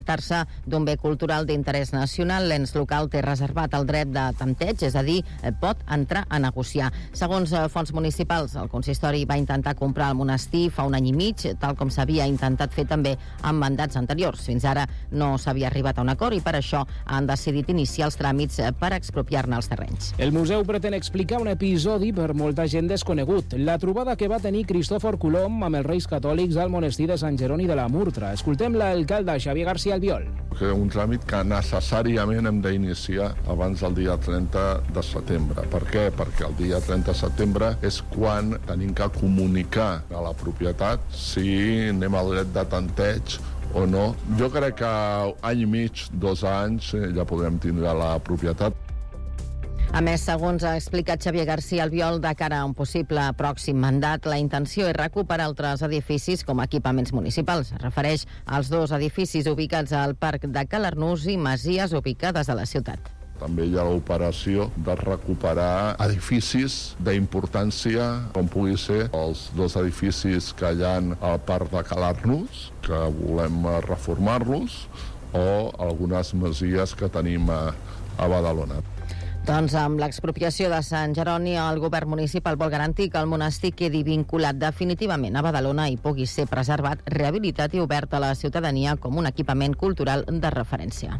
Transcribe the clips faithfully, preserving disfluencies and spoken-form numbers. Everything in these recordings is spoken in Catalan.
tractar-se d'un bé cultural d'interès nacional, l'ens local té reservat el dret de tanteig, és a dir, pot entrar a negociar. Segons fonts municipals, el consistori va intentar comprar el monestir fa un any i mig, tal com s'havia intentat fer també en mandats anteriors. Fins ara no s'havia arribat a un acord i per això han decidit iniciar els tràmits per expropiar-ne els terrenys. El museu pretén explicar un episodi per molta gent desconegut, la trobada que va tenir Cristòfor Colom amb els Reis Catòlics al monestir de Sant Jeroni de la Murtra. Escoltem l'alcalde Xavier García Albiol. Que un tràmit que necessàriament hem d'iniciar abans del dia trenta de setembre. Per què? Perquè el dia trenta de setembre és quan tenim que comunicar a la propietat si anem al dret de tanteig o no. Jo crec que any i mig, dos anys, ja podrem tindre la propietat. A més, segons ha explicat Xavier García Albiol, de cara a un possible pròxim mandat, la intenció és recuperar altres edificis com a equipaments municipals. Es refereix als dos edificis ubicats al Parc de Calarnús i masies ubicades a la ciutat. També hi ha l'operació de recuperar edificis d'importància, com pugui ser els dos edificis que hi ha al Parc de Calarnús, que volem reformar-los, o algunes masies que tenim a, a Badalona. Doncs amb l'expropiació de Sant Jeroni, el govern municipal vol garantir que el monestir quedi vinculat definitivament a Badalona i pugui ser preservat, rehabilitat i obert a la ciutadania com un equipament cultural de referència.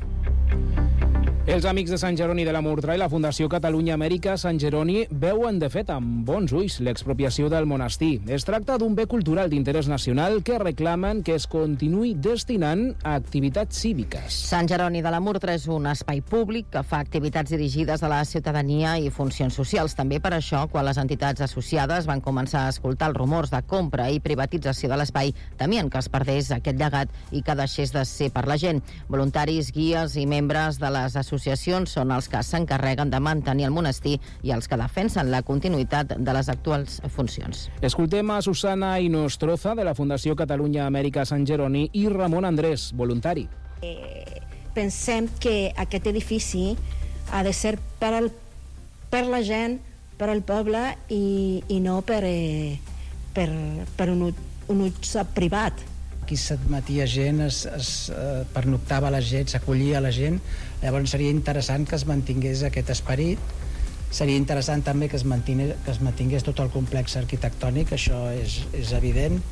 Els amics de Sant Jeroni de la Murtra i la Fundació Catalunya Amèrica Sant Jeroni veuen, de fet, amb bons ulls l'expropiació del monestir. Es tracta d'un bé cultural d'interès nacional que reclamen que es continuï destinant a activitats cíviques. Sant Jeroni de la Murtra és un espai públic que fa activitats dirigides a la ciutadania i funcions socials. També per això, quan les entitats associades van començar a escoltar els rumors de compra i privatització de l'espai, temien que es perdés aquest llegat i que deixés de ser per la gent. Voluntaris, guies i membres de les associacions associacions són els que s'encarreguen de mantenir el monestir i els que defensen la continuïtat de les actuals funcions. Escoltem a Susana Inostroza, de la Fundació Catalunya Amèrica Sant Jeroni, i Ramon Andrés, voluntari. Eh, pensem que aquest edifici ha de ser per, el, per la gent, per al poble i, i no per, eh, per, per un, un ús privat. Aquí s'admetia gent, es, es eh, pernoctava la gent, s'acollia la gent. Llavors seria interessant que es mantingués aquest esperit. Seria interessant també que es mantingués, que es mantingués tot el complex arquitectònic, això és, és evident.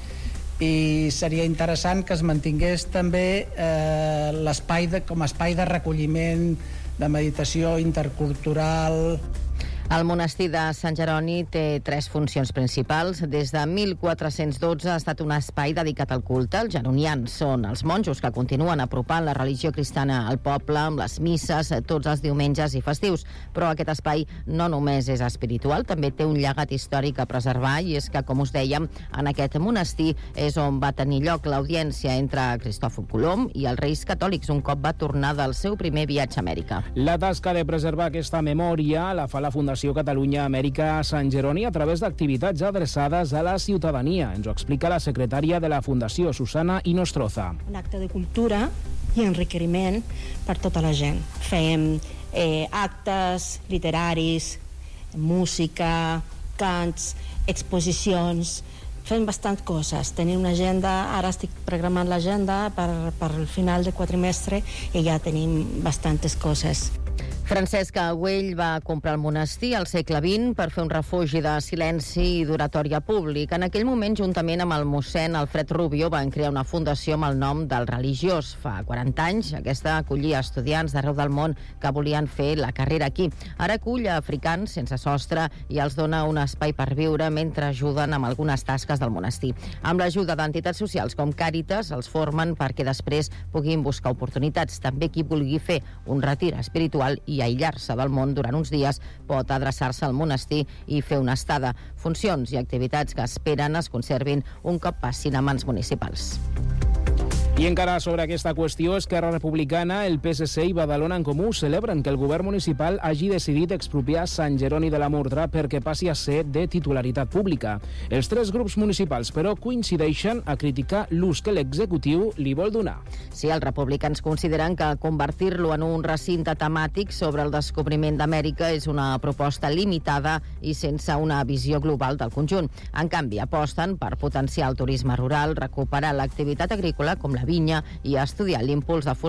I seria interessant que es mantingués també eh, l'espai de, com a espai de recolliment, de meditació intercultural. El monestir de Sant Jeroni té tres funcions principals. Des de mil quatre-cents dotze ha estat un espai dedicat al culte. Els jeronians són els monjos que continuen apropant la religió cristiana al poble amb les misses tots els diumenges i festius. Però aquest espai no només és espiritual, també té un llegat històric a preservar, i és que, com us dèiem, en aquest monestir és on va tenir lloc l'audiència entre Cristòfor Colom i els Reis Catòlics un cop va tornar del seu primer viatge a Amèrica. La tasca de preservar aquesta memòria la fa la Fundació Catalunya Amèrica Sant Jeroni a través d'activitats adreçades a la ciutadania. Ens ho explica la secretària de la Fundació, Susana Inostroza. Un acte de cultura i enriquiment per tota la gent. Fèiem eh, actes literaris, música, cants, exposicions, fem bastant coses. Tenim una agenda, ara estic programant l'agenda per, per el final del quadrimestre i ja tenim bastantes coses. Francesc Güell va comprar el monestir al segle vint per fer un refugi de silenci i d'oratòria públic. En aquell moment, juntament amb el mossèn Alfred Rubio, van crear una fundació amb el nom del religiós. Fa quaranta anys, aquesta acollia estudiants d'arreu del món que volien fer la carrera aquí. Ara acull africans sense sostre i els dona un espai per viure mentre ajuden amb algunes tasques del monestir. Amb l'ajuda d'entitats socials com Càritas, els formen perquè després puguin buscar oportunitats. També qui vulgui fer un retir espiritual i aïllar-se del món durant uns dies pot adreçar-se al monestir i fer una estada. Funcions i activitats que esperen es conservin un cop passin a mans municipals. I encara sobre aquesta qüestió, Esquerra Republicana, el P S C i Badalona en Comú celebren que el govern municipal hagi decidit expropiar Sant Jeroni de la Murtra perquè passi a ser de titularitat pública. Els tres grups municipals, però, coincideixen a criticar l'ús que l'executiu li vol donar. Sí, els republicans consideren que convertir-lo en un recinte temàtic sobre el descobriment d'Amèrica és una proposta limitada i sense una visió global del conjunt. En canvi, aposten per potenciar el turisme rural, recuperar l'activitat agrícola com la vinya i estudiar l'impuls de